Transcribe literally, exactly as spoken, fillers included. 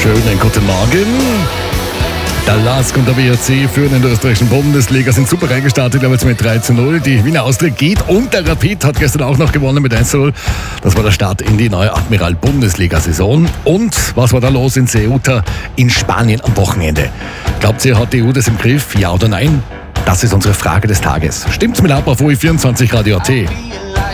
Schönen guten Morgen. Der L A S K und der W H C führen in der österreichischen Bundesliga, sind super reingestartet, aber jetzt mit drei zu null. Die Wiener Austria geht und der Rapid hat gestern auch noch gewonnen mit eins zu null. Das war der Start in die neue Admiral-Bundesliga-Saison. Und was war da los in Ceuta in Spanien am Wochenende? Glaubt ihr, hat die E U das im Griff? Ja oder nein? Das ist unsere Frage des Tages. Stimmt's mir ab auf O I vierundzwanzig Radio A T.